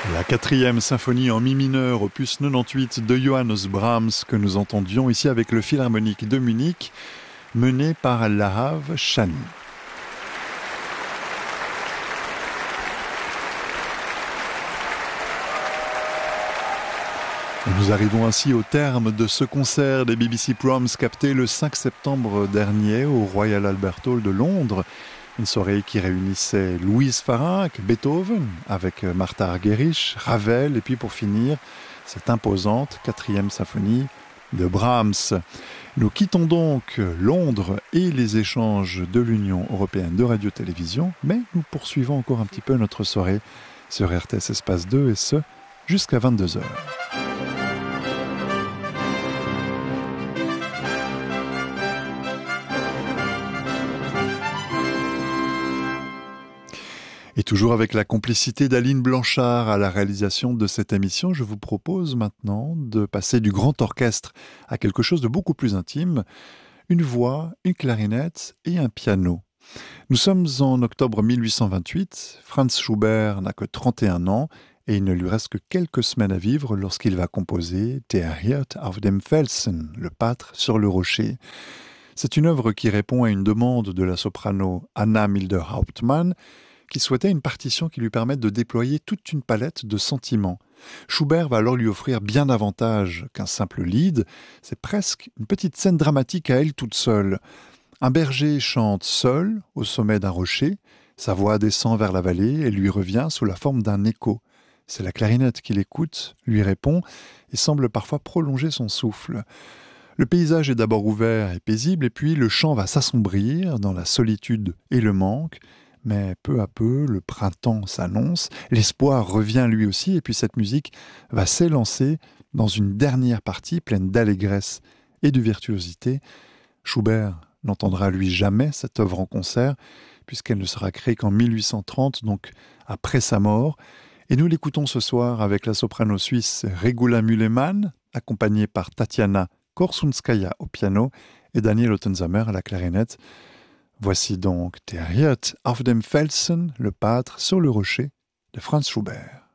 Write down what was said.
La quatrième symphonie en mi mineur, opus 98 de Johannes Brahms, que nous entendions ici avec le Philharmonique de Munich, mené par Lahav Shani. Et nous arrivons ainsi au terme de ce concert des BBC Proms capté le 5 septembre dernier au Royal Albert Hall de Londres. Une soirée qui réunissait Louise Farinck, Beethoven, avec Martha Argerich, Ravel, et puis pour finir, cette imposante quatrième symphonie de Brahms. Nous quittons donc Londres et les échanges de l'Union européenne de radio-télévision, mais nous poursuivons encore un petit peu notre soirée sur RTS Espace 2, et ce, jusqu'à 22h. Et toujours avec la complicité d'Aline Blanchard à la réalisation de cette émission, je vous propose maintenant de passer du grand orchestre à quelque chose de beaucoup plus intime, une voix, une clarinette et un piano. Nous sommes en octobre 1828, Franz Schubert n'a que 31 ans et il ne lui reste que quelques semaines à vivre lorsqu'il va composer Der Hirt auf dem Felsen, le pâtre sur le rocher. C'est une œuvre qui répond à une demande de la soprano Anna Milder-Hauptmann, qui souhaitait une partition qui lui permette de déployer toute une palette de sentiments. Schubert va alors lui offrir bien davantage qu'un simple lead, c'est presque une petite scène dramatique à elle toute seule. Un berger chante seul au sommet d'un rocher, sa voix descend vers la vallée et lui revient sous la forme d'un écho. C'est la clarinette qui l'écoute, lui répond et semble parfois prolonger son souffle. Le paysage est d'abord ouvert et paisible, et puis le chant va s'assombrir dans la solitude et le manque. Mais peu à peu, le printemps s'annonce, l'espoir revient lui aussi, et puis cette musique va s'élancer dans une dernière partie pleine d'allégresse et de virtuosité. Schubert n'entendra lui jamais cette œuvre en concert, puisqu'elle ne sera créée qu'en 1830, donc après sa mort. Et nous l'écoutons ce soir avec la soprano suisse Regula Müllemann, accompagnée par Tatiana Korsunskaya au piano et Daniel Ottensamer à la clarinette. Voici donc Der Hirt auf dem Felsen, le pâtre sur le rocher de Franz Schubert.